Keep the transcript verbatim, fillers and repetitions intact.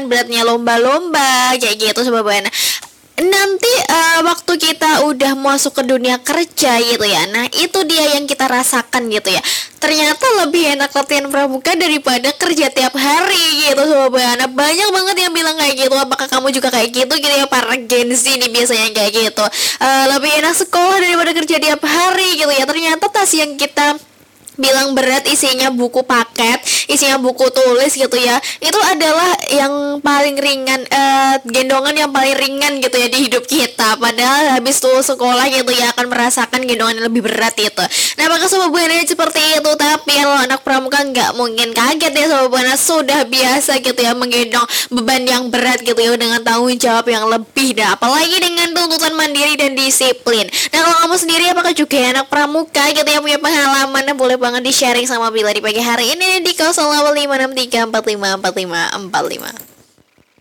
dengan beratnya lomba-lomba kayak gitu Sobat Buana. Nanti uh, waktu kita udah masuk ke dunia kerja gitu ya, nah itu dia yang kita rasakan gitu ya. Ternyata lebih enak latihan pramuka daripada kerja tiap hari gitu Sobat Buana. Banyak banget yang bilang kayak gitu. Apakah kamu juga kayak gitu gitu ya, para Gen Z nih biasanya kayak gitu. uh, Lebih enak sekolah daripada kerja tiap hari gitu ya. Ternyata tas yang kita bilang berat isinya buku paket, isinya buku tulis gitu ya, itu adalah yang paling ringan, uh, gendongan yang paling ringan gitu ya di hidup kita. Padahal habis tuh sekolah gitu ya akan merasakan gendongan yang lebih berat itu. Nah maka Sobat Buana seperti itu. Tapi kalau anak pramuka nggak mungkin kaget ya Sobat Buana, sudah biasa gitu ya menggendong beban yang berat gitu ya, dengan tanggung jawab yang lebih dah, apalagi dengan tuntutan mandiri dan disiplin. Nah kalau kamu sendiri apakah juga anak pramuka gitu ya, punya pengalaman? Nah, boleh banget di sharing sama Bila di pagi hari ini di nol delapan lima enam tiga empat lima empat lima empat lima.